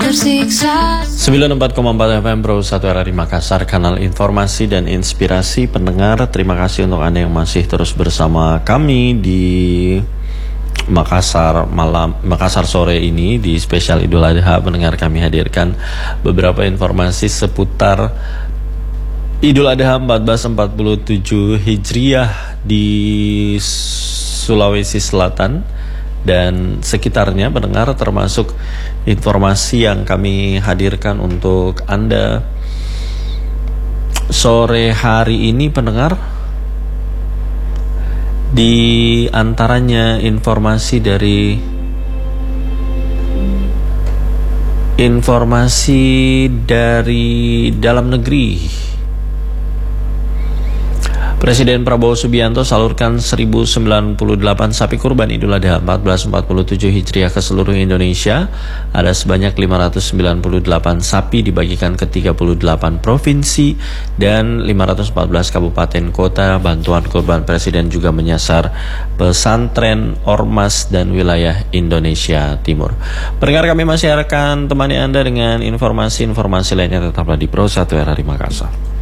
tersiksa. 94,4 FM Pro 1 RRI Makassar, kanal informasi dan inspirasi pendengar. Terima kasih untuk Anda yang masih terus bersama kami di Makassar sore ini di spesial Idul Adha. Pendengar, kami hadirkan beberapa informasi seputar Idul Adha 1447 Hijriah di Sulawesi Selatan dan sekitarnya, pendengar, termasuk informasi yang kami hadirkan untuk Anda sore hari ini, pendengar. Di antaranya informasi dari dalam negeri. Presiden Prabowo Subianto salurkan 1098 sapi kurban Idul Adha 1447 Hijriah ke seluruh Indonesia. Ada sebanyak 598 sapi dibagikan ke 38 provinsi dan 514 kabupaten kota. Bantuan kurban Presiden juga menyasar pesantren, ormas, dan wilayah Indonesia Timur. Pendengar, kami masih akan temani Anda dengan informasi-informasi lainnya. Tetaplah di Pro 1 RRI Makassar.